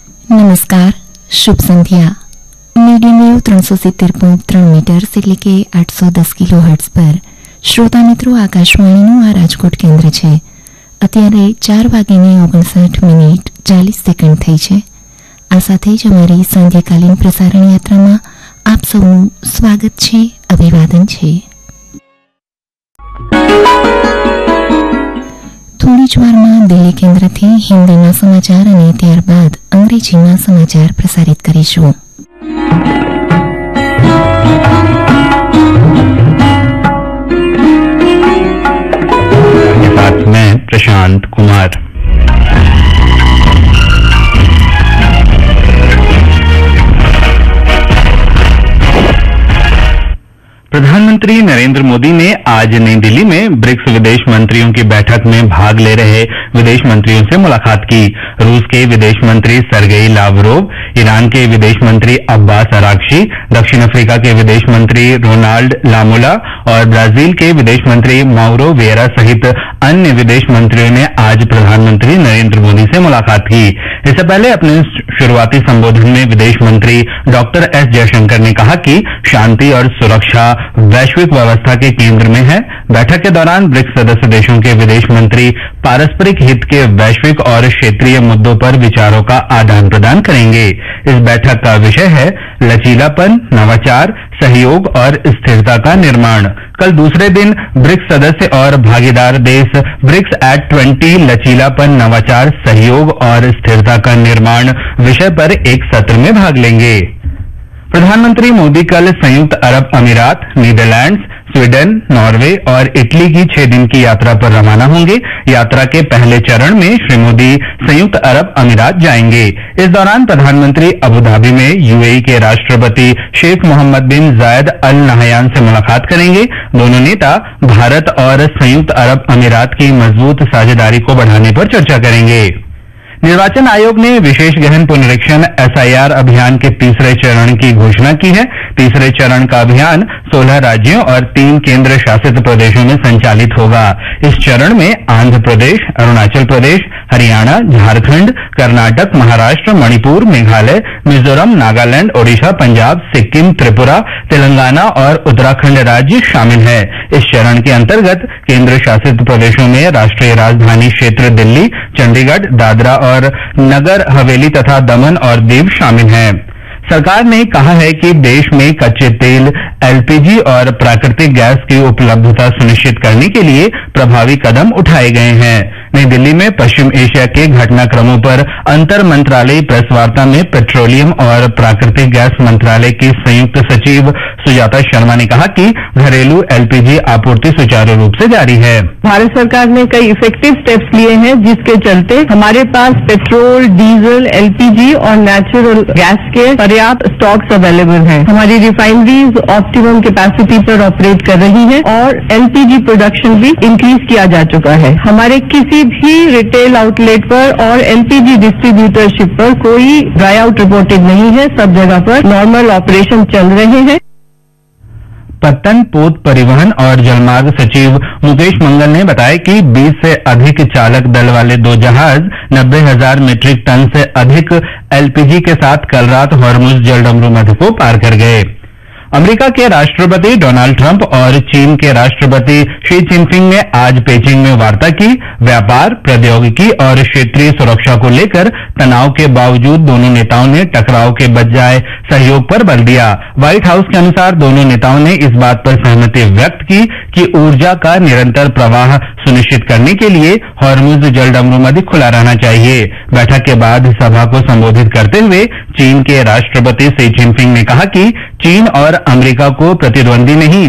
नमस्कार, शुभ संध्या। Medium wave 370.3 metres એટલે કે 810 કિલોહર્ટ્ઝ પર શ્રોતા મિત્રો આકાશવાણીનું આ રાજકોટ કેન્દ્ર છે। અત્યારે 4:59 થઈ છે। આ સાથે જ અમારી સાંધ્યકાલીન પ્રસારણ યાત્રામાં આપ સૌનું સ્વાગત છે, અભિવાદન છે। થોડી જ વારમાં દિલ્હી કેન્દ્રથી હિન્દીમાં સમાચાર અને ત્યારબાદ અંગ્રેજીમાં સમાચાર પ્રસારિત કરીશું। साथ में प्रशांत कुमार। प्रधानमंत्री नरेंद्र मोदी ने आज नई दिल्ली में ब्रिक्स विदेश मंत्रियों की बैठक में भाग ले रहे विदेश मंत्रियों से मुलाकात की। रूस के विदेश मंत्री सर्गेई लावरोव, ईरान के विदेश मंत्री अब्बास अरागची, दक्षिण अफ्रीका के विदेश मंत्री रोनाल्ड लामोला और ब्राजील के विदेश मंत्री माउरो वेरा सहित अन्य विदेश मंत्रियों ने आज प्रधानमंत्री नरेंद्र मोदी से मुलाकात की। इससे पहले अपने शुरुआती संबोधन में विदेश मंत्री डॉक्टर एस जयशंकर ने कहा कि शांति और सुरक्षा वैश्विक व्यवस्था के केंद्र में है। बैठक के दौरान ब्रिक्स सदस्य देशों के विदेश मंत्री पारस्परिक हित के वैश्विक और क्षेत्रीय मुद्दों पर विचारों का आदान प्रदान करेंगे। इस बैठक का विषय है लचीलापन, नवाचार, सहयोग और स्थिरता का निर्माण। कल दूसरे दिन ब्रिक्स सदस्य और भागीदार देश ब्रिक्स एट 20 लचीलापन, नवाचार, सहयोग और स्थिरता का निर्माण विषय पर एक सत्र में भाग लेंगे। प्रधानमंत्री मोदी कल संयुक्त अरब अमीरात, नीदरलैंड्स, स्वीडन, नॉर्वे और इटली की 6 दिन की यात्रा पर रवाना होंगे। यात्रा के पहले चरण में श्री मोदी संयुक्त अरब अमीरात जाएंगे। इस दौरान प्रधानमंत्री अबुधाबी में यूएई के राष्ट्रपति शेख मोहम्मद बिन जायद अल नहयान से मुलाकात करेंगे। दोनों नेता भारत और संयुक्त अरब अमीरात की मजबूत साझेदारी को बढ़ाने पर चर्चा करेंगे। निर्वाचन आयोग ने विशेष गहन पुनरीक्षण SIR अभियान के तीसरे चरण की घोषणा की है। तीसरे चरण का अभियान 16 राज्यों और 3 केंद्र शासित प्रदेशों में संचालित होगा। इस चरण में आंध्र प्रदेश, अरुणाचल प्रदेश, हरियाणा, झारखंड, कर्नाटक, महाराष्ट्र, मणिपुर, मेघालय, मिजोरम, नागालैंड, ओडिशा, पंजाब, सिक्किम, त्रिपुरा, तेलंगाना और उत्तराखंड राज्य शामिल है। इस चरण के अंतर्गत केंद्र शासित प्रदेशों में राष्ट्रीय राजधानी क्षेत्र दिल्ली, चंडीगढ़, दादरा और नगर हवेली तथा दमन और दीव शामिल हैं। सरकार ने कहा है कि देश में कच्चे तेल, LPG और प्राकृतिक गैस की उपलब्धता सुनिश्चित करने के लिए प्रभावी कदम उठाए गए हैं। नई दिल्ली में पश्चिम एशिया के घटनाक्रमों पर अंतर मंत्रालयी प्रेस वार्ता में पेट्रोलियम और प्राकृतिक गैस मंत्रालय की संयुक्त सचिव सुजाता शर्मा ने कहा कि घरेलू LPG आपूर्ति सुचारू रूप से जारी है। भारत सरकार ने कई इफेक्टिव स्टेप्स लिए हैं जिसके चलते हमारे पास पेट्रोल, डीजल, LPG और नेचुरल गैस के पर्याप्त स्टॉक्स अवेलेबल हैं। हमारी रिफाइनरीज ऑप्टिमम कैपेसिटी पर ऑपरेट कर रही हैं और LPG प्रोडक्शन भी इंक्रीज किया जा चुका है। हमारे किसी भी रिटेल आउटलेट पर और LPG डिस्ट्रीब्यूटरशिप पर कोई ड्राई आउट रिपोर्टेड नहीं है। सब जगह पर नॉर्मल ऑपरेशन चल रहे हैं। पत्तन, पोत परिवहन और जलमार्ग सचिव मुकेश मंगल ने बताया कि 20 से अधिक चालक दल वाले 2 जहाज 90,000 मीट्रिक टन से अधिक LPG के साथ कल रात हॉर्मुज जलडमरू मध्य को पार कर गए। अमेरिका के राष्ट्रपति डोनाल्ड ट्रंप और चीन के राष्ट्रपति शी जिनपिंग ने आज पेजिंग में वार्ता की। व्यापार, प्रौद्योगिकी और क्षेत्रीय सुरक्षा को लेकर तनाव के बावजूद दोनों नेताओं ने टकराव के बजाय सहयोग पर बल दिया। व्हाइट हाउस के अनुसार दोनों नेताओं ने इस बात पर सहमति व्यक्त की कि ऊर्जा का निरंतर प्रवाह सुनिश्चित करने के लिए हॉर्मुज जलडमरू मध्य खुला रहना चाहिए। बैठक के बाद सभा को संबोधित करते हुए चीन के राष्ट्रपति शी जिनपिंग ने कहा कि चीन और अमेरिका को प्रतिद्वंदी नहीं